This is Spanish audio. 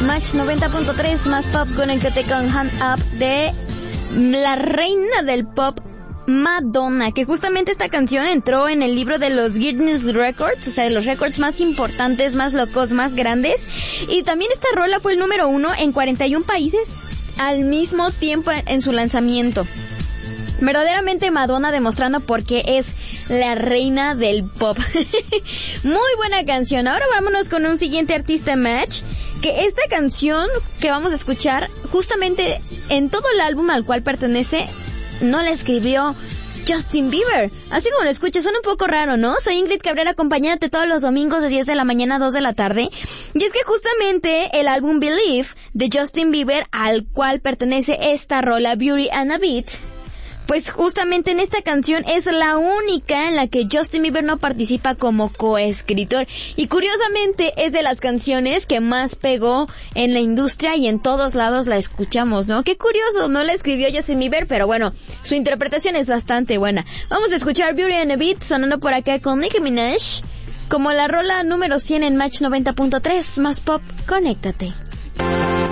Match 90.3 más pop, conéctate con Hand Up de la reina del pop, Madonna, que justamente esta canción entró en el libro de los Guinness Records, o sea, de los récords más importantes, más locos, más grandes. Y también esta rola fue el número 1 en 41 países al mismo tiempo en su lanzamiento. Verdaderamente Madonna demostrando por qué es la reina del pop. Muy buena canción. Ahora vámonos con un siguiente artista, Match, que esta canción que vamos a escuchar justamente en todo el álbum al cual pertenece no la escribió Justin Bieber. Así como lo escuchas, suena un poco raro, ¿no? Soy Ingrid Cabrera, acompañándote todos los domingos de 10 de la mañana a 2 de la tarde. Y es que justamente el álbum Believe de Justin Bieber, al cual pertenece esta rola Beauty and a Beat, pues justamente en esta canción es la única en la que Justin Bieber no participa como coescritor. Y curiosamente es de las canciones que más pegó en la industria y en todos lados la escuchamos, ¿no? Qué curioso, no la escribió Justin Bieber, pero bueno, su interpretación es bastante buena. Vamos a escuchar Beauty and a Beat sonando por acá con Nicki Minaj, como la rola número 100 en Match 90.3 más pop, conéctate.